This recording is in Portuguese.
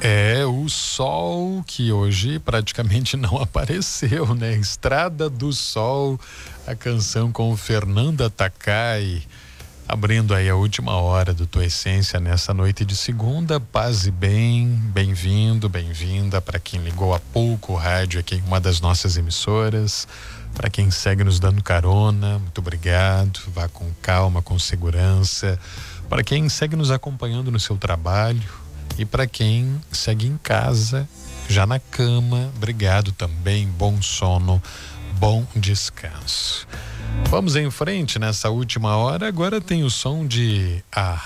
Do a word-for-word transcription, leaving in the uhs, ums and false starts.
É, o sol que hoje praticamente não apareceu, né? Estrada do Sol, a canção com Fernanda Takai, abrindo aí a última hora do Tua Essência nessa noite de segunda. Paz e bem, bem-vindo, bem-vinda para quem ligou há pouco o rádio aqui em uma das nossas emissoras, para quem segue nos dando carona, muito obrigado, vá com calma, com segurança, para quem segue nos acompanhando no seu trabalho, e para quem segue em casa, já na cama, obrigado também, bom sono, bom descanso. Vamos em frente nessa última hora, agora tem o som de A